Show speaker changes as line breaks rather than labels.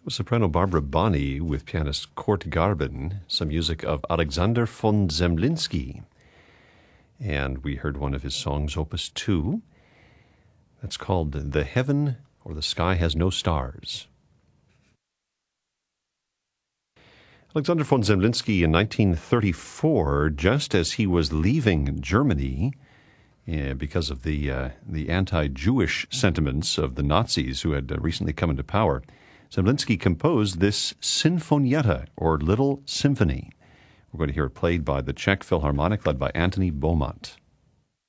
Soprano Barbara Bonney with pianist Kurt Garben, some music of Alexander von Zemlinsky. And we heard one of his songs, Opus 2. That's called The Heaven or the Sky Has No Stars. Alexander von Zemlinsky in 1934, just as he was leaving Germany, because of the anti-Jewish sentiments of the Nazis who had recently come into power, Zemlinsky composed this Sinfonietta, or Little Symphony. We're going to hear it played by the Czech Philharmonic, led by Antony Beaumont.